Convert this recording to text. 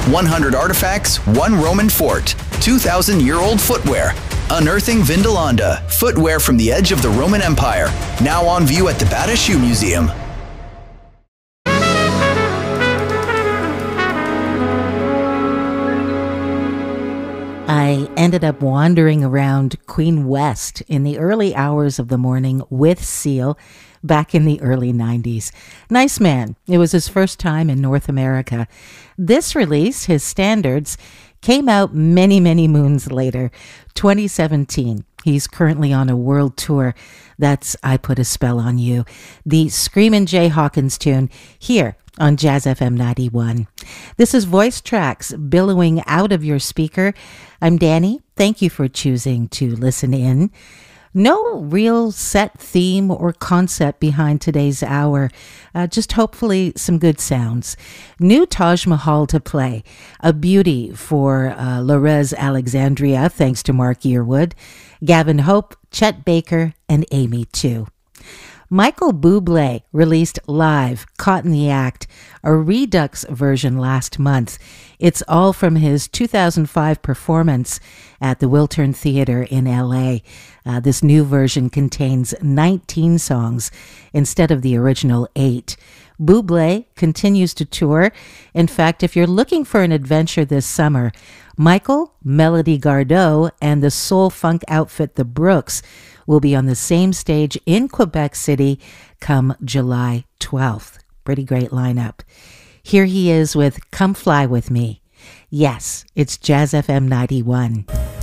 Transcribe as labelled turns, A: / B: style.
A: 100 artifacts, one Roman fort, 2,000-year-old footwear. Unearthing Vindolanda, footwear from the edge of the Roman Empire. Now on view at the Bata Shoe Museum.
B: I ended up wandering around Queen West in the early hours of the morning with Seal back in the early 90s. Nice man. It was his first time in North America. This release, his Standards, came out many, many moons later, 2017. He's currently on a world tour. That's I Put a Spell on You, the Screamin' Jay Hawkins tune here on Jazz FM 91. This is Voice Tracks billowing out of your speaker. I'm Danny. Thank you for choosing to listen in. No real set theme or concept behind today's hour, just hopefully some good sounds. New Taj Mahal to play, a beauty for Lorez Alexandria, thanks to Mark Yearwood, Gavin Hope, Chet Baker, and Amy too. Michael Bublé released live Caught in the Act, a redux version last month. It's all from his 2005 performance at the Wiltern Theater in LA. This new version contains 19 songs instead of the original 8. Bublé continues to tour. In fact, if you're looking for an adventure this summer, Michael, Melody Gardot, and the soul funk outfit The Brooks will be on the same stage in Quebec City come July 12th. Pretty great lineup. Here he is with Come Fly With Me. Yes, it's Jazz FM 91.